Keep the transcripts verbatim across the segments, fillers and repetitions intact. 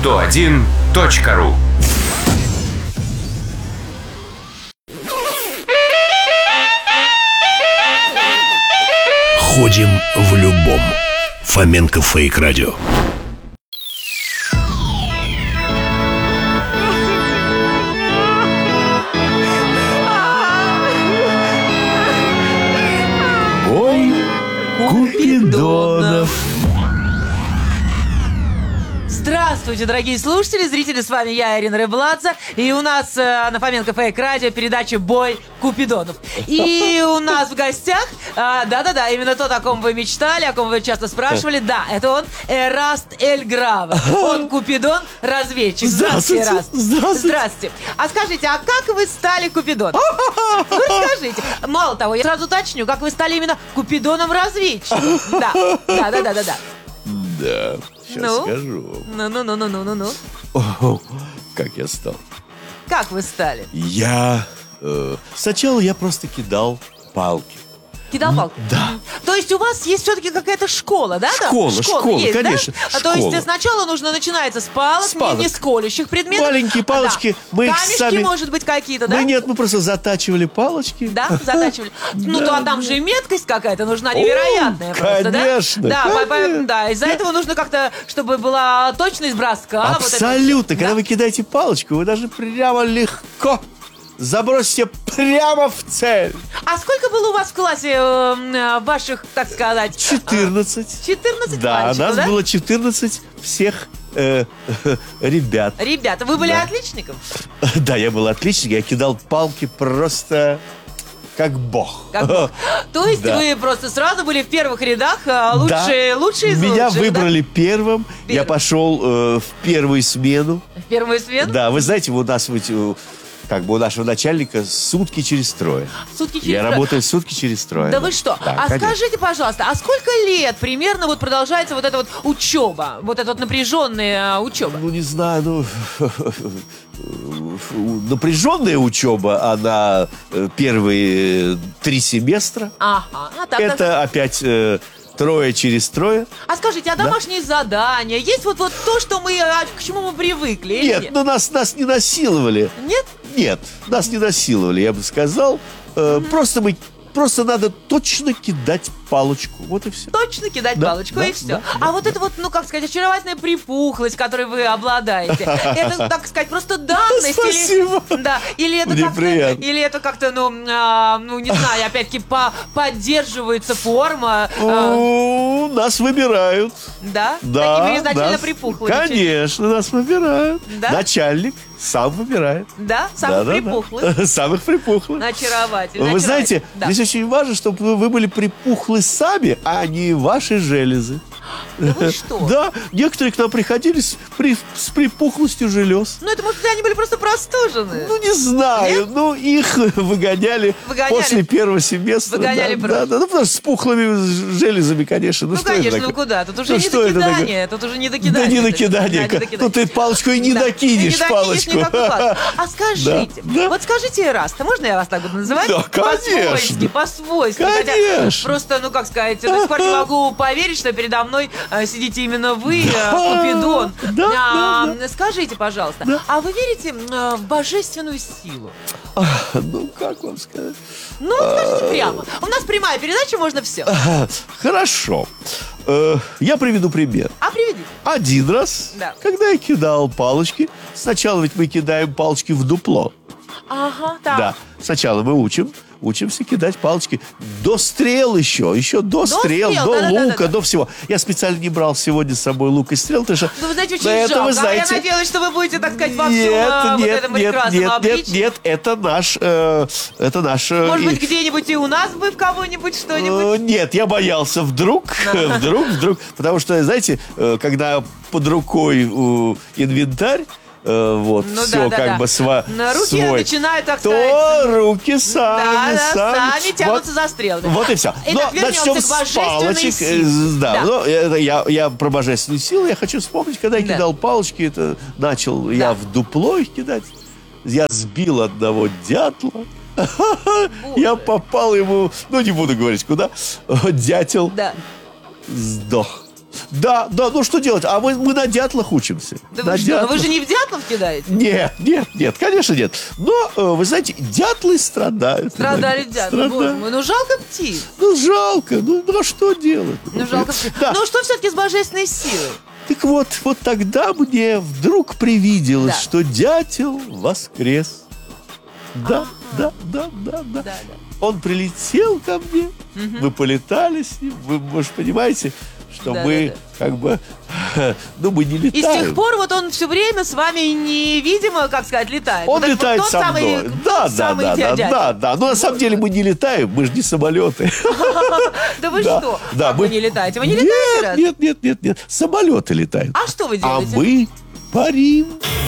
сто один точка ру. Ходим в любом. Фоменко Фейк Радио. Бой Купидонов. Здравствуйте, дорогие слушатели, зрители, с вами я, Ирина Рыбладзе. И у нас э, на Фоменко Фейк Радио передача «Бой Купидонов». И у нас в гостях, э, да-да-да, именно тот, о ком вы мечтали, о ком вы часто спрашивали. Да, это он, Эраст Эль Граво. Он Купидон, разведчик. Здравствуйте, Эраст. Здравствуйте. Здравствуйте. А скажите, а как вы стали Купидоном? Ну, расскажите. Мало того, я сразу уточню, как вы стали именно Купидоном-разведчиком. Да, да-да-да-да-да. Да, сейчас Ну? скажу. Ну-ну-ну-ну-ну-ну. О, как я стал. Как вы стали? Я... э, сначала я просто кидал палки. Кидал палку? Да. То есть у вас есть все-таки какая-то школа, да? там? Школа, школа, есть, да? конечно, А то есть школа. сначала нужно начинается с палок, С палок. не, не с колющих предметов. Маленькие А, палочки, да. мы их Камешки, сами- может быть, какие-то, да? Мы нет, мы просто затачивали палочки. Да, затачивали. Ну, то а там же и меткость какая-то нужна невероятная просто, да? конечно, Да, по- по- конечно. да, из-за этого нужно как-то, чтобы была точность броска. вот это Абсолютно. всё. Когда Да. вы кидаете палочку, вы даже прямо легко забросите прямо в цель. А сколько было у вас в классе э, э, ваших, так сказать... четырнадцать. четырнадцать Да, мальчиков, нас да? было четырнадцать всех э, ребят. Ребята, вы были Да. отличником? Да, я был отличник, я кидал палки просто как бог. Как бы. То есть Да. вы просто сразу были в первых рядах, а лучшие, Да. лучшие из Меня лучших, выбрали первым, я Первым. пошел э, в первую смену. да? В первую смену? Да, вы знаете, у нас ведь, э, как бы у нашего начальника сутки через трое. Сутки через Я трое. работаю сутки через трое. Да вы что? Да, а конечно. скажите, пожалуйста, а сколько лет примерно вот продолжается вот эта вот учеба, вот эта вот напряженная учеба? Ну, не знаю, ну... Напряженная учеба, она э, первые три семестра. Ага, а, так, Это так. опять э, трое через трое. А скажите, а домашние задания? Есть вот, вот то, что мы, а, к чему мы привыкли? или Нет, ну нас, нас не насиловали. Нет? Нет, нас не насиловали, я бы сказал. Э, Просто мы... Просто надо точно кидать палочку. Вот и все. Точно кидать Да, палочку, да, и все. да, а да, вот это вот, ну, как сказать, очаровательная припухлость, которой вы обладаете, это, так сказать, просто данность? Спасибо. Или, да, или это Мне как-то, приятно. или это как-то, ну, а, ну, не знаю, опять-таки, по, поддерживается форма, а, О, нас выбирают. да? Да, Такими изначально нас- припухлыми. Конечно, нас выбирают. Да? Начальник сам выбирает. Да? Самых Да-да-да. припухлых. Самых припухлых. Очаровательно. Вы знаете, очаровательно. Да. здесь очень важно, чтобы вы, вы были припухлы сами, а не ваши железы. Да вы что? Да, некоторые к нам приходили с, при- с припухлостью желез. Ну, это, может быть, они были просто простужены. Ну, не знаю, Нет? ну, их выгоняли, Выгоняли. после первого семестра. Выгоняли да, прочь. да, да, ну, потому что с пухлыми железами, конечно. Ну, Ну, что это конечно, ну такое? куда? Тут уже Ну, не что это такое? докидание, тут уже не Да докидание. не Да, накидание. не докидание. Тут ты палочку и не Да. докинешь И не палочку. никакую палочку. А скажите, Да, да. вот скажите, раз, то можно я вас так буду называть? Да, конечно. По-свойски, по-свойски. Конечно. Хотя просто, ну как сказать, я до сих пор не могу поверить, что передо мной э, сидите именно вы, э, Купидон. Да, А, да, Скажите, пожалуйста, а вы верите э, в божественную силу? Ну, как вам сказать? Ну, скажите прямо. У нас прямая передача, можно все. Хорошо. Э, Я приведу пример. А приведите. Один раз, Да. когда я кидал палочки, сначала ведь мы кидаем палочки в дупло. Ага, так. Да. Сначала мы учим, учимся кидать палочки до стрел еще, еще до, стрел, стрел, до да-да-да-да. лука, до всего. Я специально не брал сегодня с собой лук и стрел, потому что... Ну, вы знаете, очень на это, жалко. вы А знаете, я надеялась, что вы будете, так сказать, во всем нет, а, вот нет, этом нет, прекрасном нет, нет, обличии. нет, это наш, э, это наш... э, Может и- быть, где-нибудь и у нас бы в кого-нибудь Э, что-нибудь? Нет, я боялся вдруг, вдруг, вдруг, потому что, знаете, э, когда под рукой э, инвентарь, э, вот, Ну все да, да, как да. бы сва- На руки свой, начинают, так то сказать, руки сами, да, да, сами, сами тянутся вот, за стрелами. Вот и все. Итак, Но вернемся начнем к с божественной палочек. силе. э, Да, Да. ну, это я, я про божественную силу я хочу вспомнить, когда я Да. кидал палочки, это начал я в дупло их кидать. Я сбил одного дятла. Я попал ему, ну не буду говорить куда, дятел Да. сдох. Да, да, ну что делать? А мы, мы на дятлах учимся. Да на вы что, дятлах. ну вы же не в дятлов кидаете? Нет, нет, нет, конечно нет. Но, э, вы знаете, дятлы страдают. Страдали иногда. дятлы, боже Страдают. мой, ну жалко птиц. Ну, жалко, ну, ну а что делать? Ну жалко птиц. Да. Ну что все-таки с божественной силой? Так вот, вот тогда мне вдруг привиделось, Да. что дятел воскрес. Да, да, да, да, да. Да, да. Он прилетел ко мне, мы полетали с ним. Вы, вы же понимаете, что Да, мы да, как бы, ну, мы не И с летаем. тех пор вот он все время с вами невидимо, как сказать, летает. Он Вот это вот летает тот со самый, мной. тот Да, да, самый да, да, дядя. да, да. Но на самом деле мы не летаем, мы же не самолеты. Да вы Да, что? да, Как мы- вы не летаете? Вы не Нет, летаете раз? Нет, нет, нет, нет. Самолеты летают. А что вы А делаете? мы парим.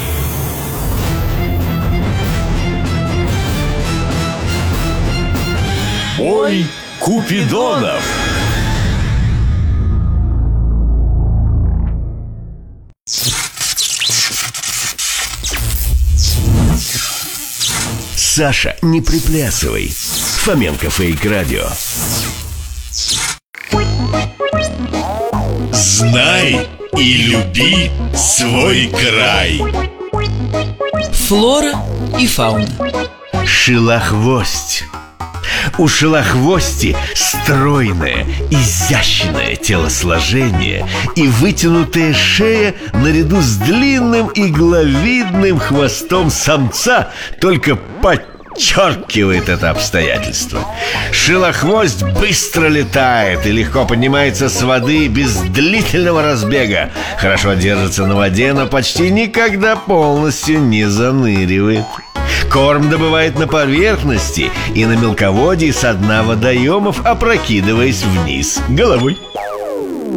Бой Купидонов. Саша, не приплясывай. Фоменко Фейк Радио. Знай и люби свой край. Флора и фауна. Шилохвость. У шилохвости стройное, изящное телосложение и вытянутая шея наряду с длинным игловидным хвостом самца только подчеркивает это обстоятельство. Шилохвость быстро летает и легко поднимается с воды без длительного разбега. Хорошо держится на воде, но почти никогда полностью не заныривает. Корм добывает на поверхности и на мелководье со дна водоемов, опрокидываясь вниз головой.